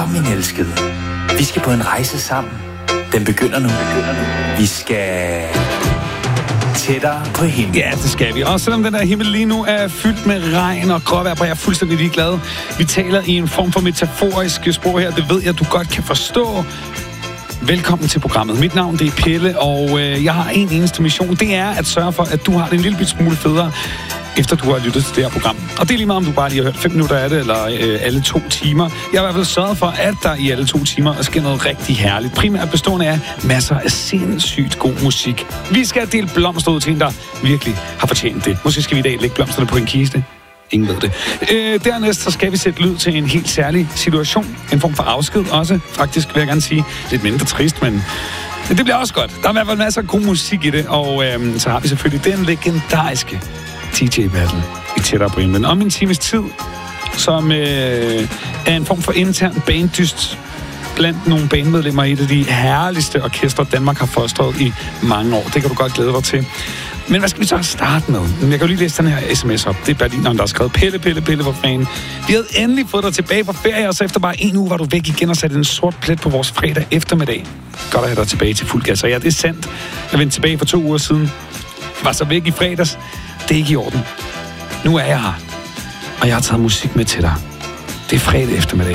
Kom, min elskede. Vi skal på en rejse sammen. Den begynder nu. Vi skal tættere på himlen. Ja, det skal vi. Også selvom den der himmel lige nu er fyldt med regn og gråvejr, og jeg er fuldstændig ligeglad. Vi taler i en form for metaforisk sprog her. Det ved jeg, du godt kan forstå. Velkommen til programmet. Mit navn det er Pelle, og jeg har en eneste mission. Det er at sørge for, at du har det en lille smule federe, efter du har lyttet til det her program. Og det er lige meget, om du bare lige har hørt 5 minutter af det, eller alle 2 timer. Jeg har i hvert fald sørget for, at der i alle 2 timer sker noget rigtig herligt. Primært bestående af masser af sindssygt god musik. Vi skal dele blomster ud til en, der virkelig har fortjent det. Måske skal vi i dag lægge blomsterne på en kiste. Ingen ved det. Dernæst så skal vi sætte lyd til en helt særlig situation. En form for afsked også, faktisk, vil jeg gerne sige. Lidt mindre trist, men det bliver også godt. Der er i hvert fald masser af god musik i det, og så har vi selvfølgelig den legendariske DJ Battle i tættere på himlen. Om en times tid, som er en form for intern banddyst blandt nogle bandmedlemmer i et af de herligste orkestre, Danmark har fostret i mange år. Det kan du godt glæde dig til. Men hvad skal vi så starte med? Jeg kan jo lige læse den her sms op. Det er Berlineren, der har skrevet: Pelle, hvor fanden. Vi havde endelig fået dig tilbage på ferie, og så efter bare 1 uge var du væk igen og satte en sort plet på vores fredag eftermiddag. Godt at have dig tilbage til fuld gas. Og ja, det er sandt. Jeg vendte tilbage for 2 uger siden. Var så væk i fredags. Det er ikke i orden. Nu er jeg her. Og jeg har taget musik med til dig. Det er fredag eftermiddag.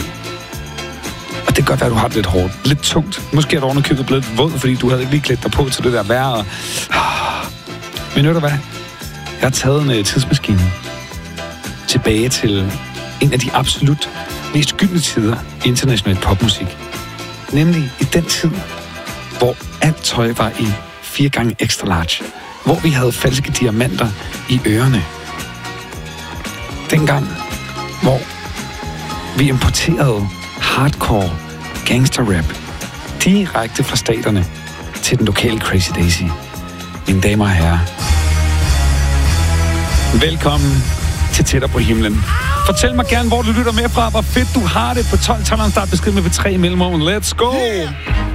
Og det kan godt være, at du har det lidt hårdt. Lidt tungt. Måske er du ovenikøbet blevet lidt våd, fordi du havde ikke lige klædt dig på til det der vejr. Men ved du hvad? Jeg har taget en tidsmaskine tilbage til en af de absolut mest gyldne tider i international popmusik. Nemlig i den tid, hvor alt tøj var i 4 gange extra large. Hvor vi havde falske diamanter i ørerne. Dengang, hvor vi importerede hardcore gangsterrap direkte fra staterne til den lokale Crazy Daisy. Mine damer og herrer, velkommen til Tættere på himlen. Fortæl mig gerne, hvor du lytter med fra. Hvor fedt du har det på 12-taleren. Start besked med 3 mellemrum. Let's go!